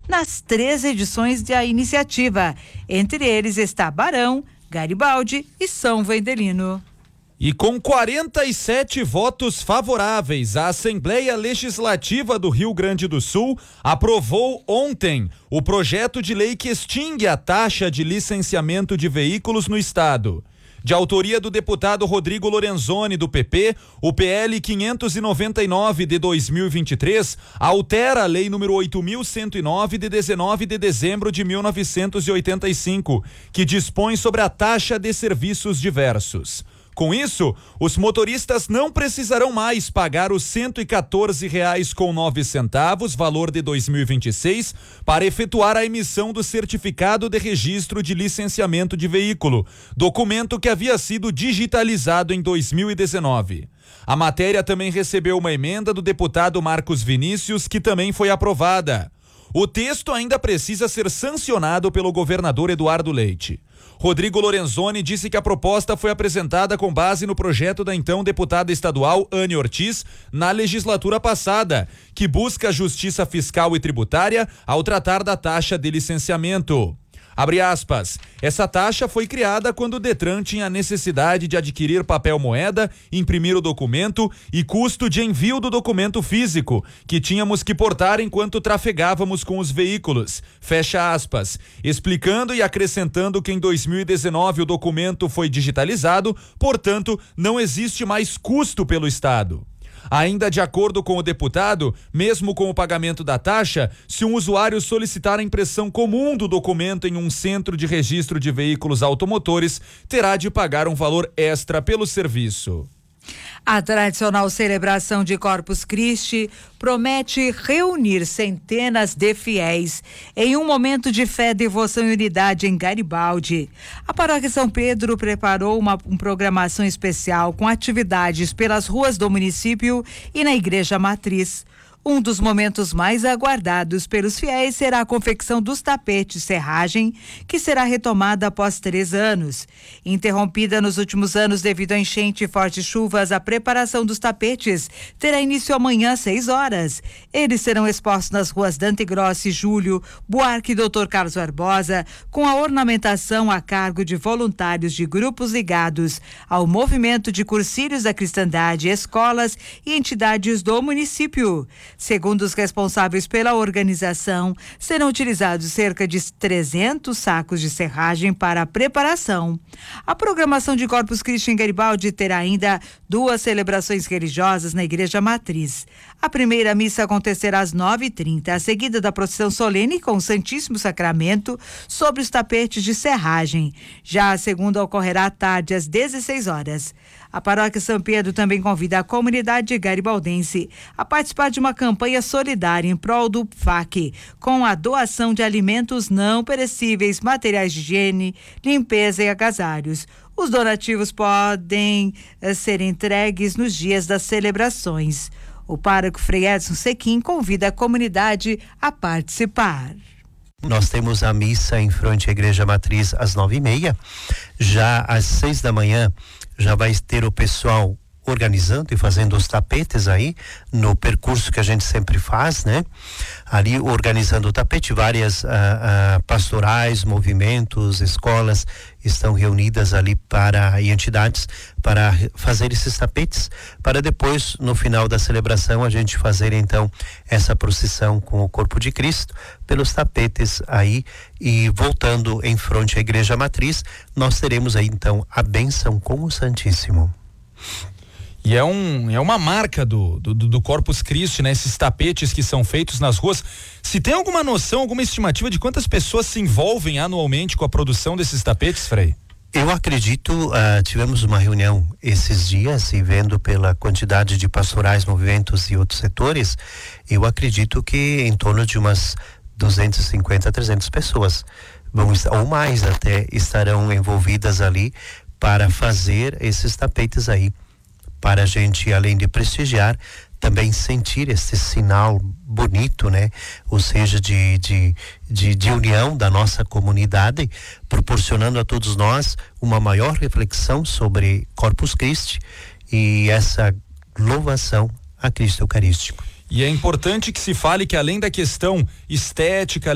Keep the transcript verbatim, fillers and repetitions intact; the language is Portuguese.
nas três edições da iniciativa. Entre eles está Barão, Garibaldi e São Vendelino. E com quarenta e sete votos favoráveis, a Assembleia Legislativa do Rio Grande do Sul aprovou ontem o projeto de lei que extingue a taxa de licenciamento de veículos no estado. De autoria do deputado Rodrigo Lorenzoni, do P P, o P L quinhentos e noventa e nove de dois mil e vinte e três altera a lei número oito mil cento e nove de dezenove de dezembro de mil novecentos e oitenta e cinco, que dispõe sobre a taxa de serviços diversos. Com isso, os motoristas não precisarão mais pagar os cento e quatorze reais com nove centavos, valor de dois mil e vinte e seis, para efetuar a emissão do certificado de registro de licenciamento de veículo, documento que havia sido digitalizado em dois mil e dezenove. A matéria também recebeu uma emenda do deputado Marcos Vinícius, que também foi aprovada. O texto ainda precisa ser sancionado pelo governador Eduardo Leite. Rodrigo Lorenzoni disse que a proposta foi apresentada com base no projeto da então deputada estadual Anne Ortiz na legislatura passada, que busca justiça fiscal e tributária ao tratar da taxa de licenciamento. Abre aspas, essa taxa foi criada quando o Detran tinha necessidade de adquirir papel moeda, imprimir o documento e custo de envio do documento físico, que tínhamos que portar enquanto trafegávamos com os veículos, fecha aspas, explicando e acrescentando que em dois mil e dezenove o documento foi digitalizado, portanto, não existe mais custo pelo Estado. Ainda de acordo com o deputado, mesmo com o pagamento da taxa, se um usuário solicitar a impressão comum do documento em um centro de registro de veículos automotores, terá de pagar um valor extra pelo serviço. A tradicional celebração de Corpus Christi promete reunir centenas de fiéis em um momento de fé, devoção e unidade em Garibaldi. A Paróquia São Pedro preparou uma, uma programação especial com atividades pelas ruas do município e na Igreja Matriz. Um dos momentos mais aguardados pelos fiéis será a confecção dos tapetes serragem, que será retomada após três anos. Interrompida nos últimos anos devido a enchente e fortes chuvas, a preparação dos tapetes terá início amanhã às seis horas. Eles serão expostos nas ruas Dante Grossi, Júlio, Buarque e doutor Carlos Barbosa, com a ornamentação a cargo de voluntários de grupos ligados ao movimento de cursílios da cristandade, escolas e entidades do município. Segundo os responsáveis pela organização, serão utilizados cerca de trezentos sacos de serragem para a preparação. A programação de Corpus Christi em Garibaldi terá ainda duas celebrações religiosas na Igreja Matriz. A primeira missa acontecerá às nove e trinta, a seguida da procissão solene com o Santíssimo Sacramento sobre os tapetes de serragem. Já a segunda ocorrerá à tarde, às dezesseis horas. A Paróquia São Pedro também convida a comunidade garibaldense a participar de uma campanha solidária em prol do F A C, com a doação de alimentos não perecíveis, materiais de higiene, limpeza e agasalhos. Os donativos podem eh, ser entregues nos dias das celebrações. O pároco Frei Edson Sequim convida a comunidade a participar. Nós temos a missa em frente à Igreja Matriz às nove e meia. Já às seis da manhã já vai ter o pessoal organizando e fazendo os tapetes aí no percurso que a gente sempre faz, né? Ali organizando o tapete, várias ah, ah, pastorais, movimentos, escolas estão reunidas ali para e entidades para fazer esses tapetes, para depois no final da celebração a gente fazer então essa procissão com o corpo de Cristo pelos tapetes aí, e voltando em frente à Igreja Matriz nós teremos aí então a bênção com o Santíssimo. E é, um, é uma marca do, do, do Corpus Christi, né? Esses tapetes que são feitos nas ruas. Se tem alguma noção, alguma estimativa de quantas pessoas se envolvem anualmente com a produção desses tapetes, Frei? Eu acredito, uh, tivemos uma reunião esses dias e vendo pela quantidade de pastorais, movimentos e outros setores, eu acredito que em torno de umas duzentas e cinquenta, trezentas pessoas vão, ou mais até, estarão envolvidas ali para fazer esses tapetes aí, para a gente, além de prestigiar, também sentir esse sinal bonito, né? Ou seja, de, de, de, de união da nossa comunidade, proporcionando a todos nós uma maior reflexão sobre Corpus Christi e essa louvação a Cristo Eucarístico. E é importante que se fale que, além da questão estética,